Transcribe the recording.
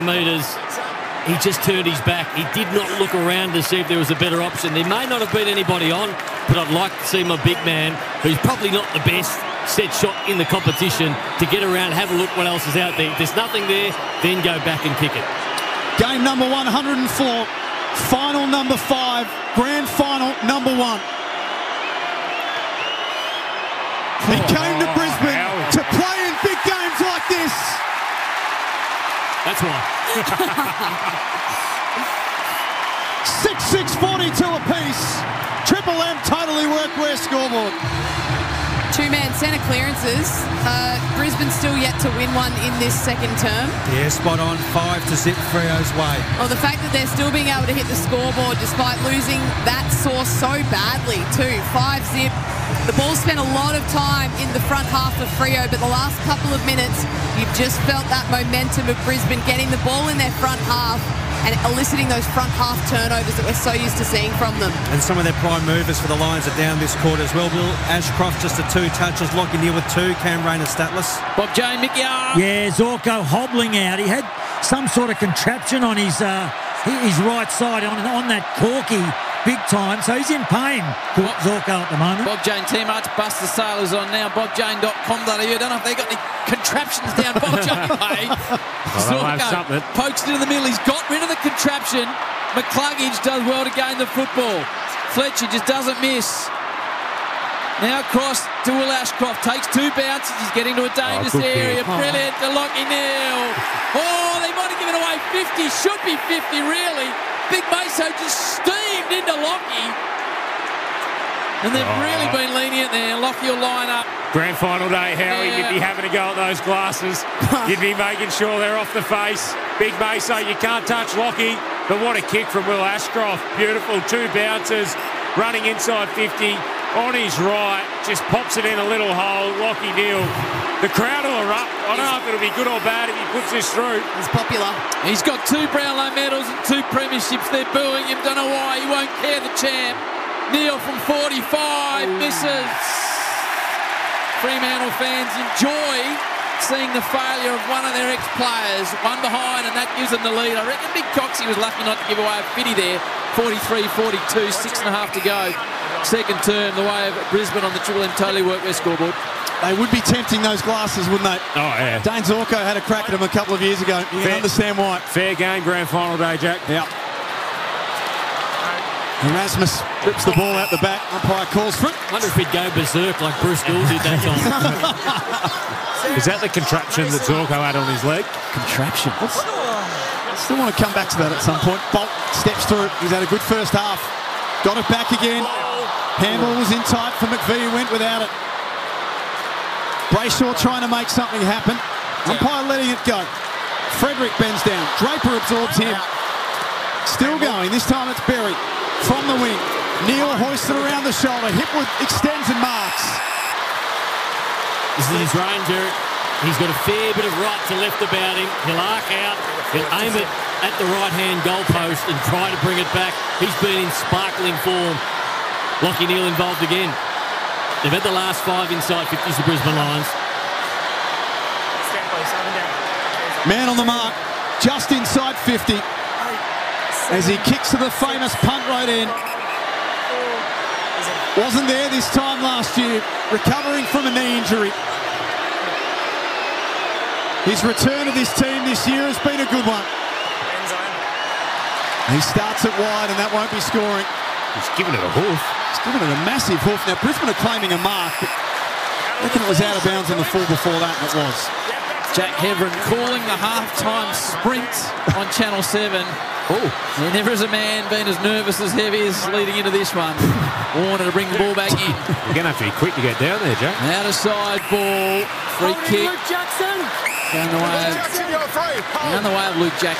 metres, he just turned his back. He did not look around to see if there was a better option. There may not have been anybody on, but I'd like to see my big man, who's probably not the best set shot in the competition, to get around, have a look what else is out there. If there's nothing there, then go back and kick it. Game number 104, final number 5, grand final number 1. He came to Brisbane to play in big games like this. That's why. 6-6, 42 apiece. Triple M totally workwear scoreboard. Two-man centre clearances. Brisbane still yet to win one in this second term. Yeah, spot on. 5 to zip Freo's way. Well, the fact that they're still being able to hit the scoreboard despite losing that source so badly too. 5 zip. The ball spent a lot of time in the front half of Freo, but the last couple of minutes, you've just felt that momentum of Brisbane getting the ball in their front half and eliciting those front half turnovers that we're so used to seeing from them. And some of their prime movers for the Lions are down this quarter as well. Bill Ashcroft just the 2 touches, Lockie Neal with 2, Cam Rayner statless. Bob Jane, Mick Yard. Yeah, Zorko hobbling out. He had some sort of contraption on his right side on that corky big time, so he's in pain, Zorko, at the moment. Bob Jane team arts, Buster Sailors on now, bobjane.com.au. I don't know if they got any contraptions down Bob Jane way. Zorko pokes it in the middle. He's got rid of the contraption. McCluggage does well to gain the football. Fletcher just doesn't miss. Now across to Will Ashcroft. Takes 2 bounces. He's getting to a dangerous area. Brilliant to Lockie Neal. Oh, they might have given away 50. Should be 50, really. Big Meso just steamed into Lockie. And they've really been lenient there. Lockie will line up. Grand final day, Howie. You'd be having a go at those glasses. You'd be making sure they're off the face. Big Meso, you can't touch Lockie. But what a kick from Will Ashcroft. Beautiful. 2 bounces. Running inside 50. On his right. Just pops it in a little hole. Lockie Neal. The crowd will erupt. I don't know if it'll be good or bad if he puts this through. He's popular. He's got 2 Brownlow medals and 2 premierships. They're booing him. Don't know why. He won't care, the champ. Neal from 45 misses. Fremantle fans enjoy seeing the failure of one of their ex-players. One behind, and that gives them the lead. I reckon Big Coxie was lucky not to give away a 50 there. 43-42, 6.5 to go. Second term, the way of Brisbane on the Triple M totally workwear scoreboard. They would be tempting those glasses, wouldn't they? Oh, yeah. Dane Zorko had a crack at them a couple of years ago. You can understand why. Fair game, grand final day, Jack. Yeah. Erasmus rips the ball out the back. Umpire calls for it. I wonder if he'd go berserk like Bruce Gould did that time. Is that the contraption that Zorko had on his leg? Contraption. Still want to come back to that at some point. Bolt steps through. He's had a good first half. Got it back again. Handball was in tight for McVie, who went without it. Brayshaw trying to make something happen. Umpire letting it go. Frederick bends down. Draper absorbs him. Still going. This time it's Berry from the wing. Neal hoisted around the shoulder. Hipwood extends and marks. This is his range, Eric. He's got a fair bit of right to left about him. He'll arc out. He'll aim it at the right-hand goalpost and try to bring it back. He's been in sparkling form. Lockie Neal involved again. They've had the last 5 inside 50s, the Brisbane Lions. Man on the mark, just inside 50. As he kicks to the famous punt right in. Wasn't there this time last year, recovering from a knee injury. His return to this team this year has been a good one. He starts it wide and that won't be scoring. He's giving it a hoof. He's giving it a massive hoof. Now Brisbane are claiming a mark, but I reckon it was out of bounds in the full before that, and it was. Jack Heverin calling the half-time sprint on Channel 7. And never has a man been as nervous as Heavy as leading into this one. Warner to bring the ball back in. You're going to have to be quick to get down there, Jack. Out of side ball. Free kick. Luke Jackson. Down the way of Luke Jackson.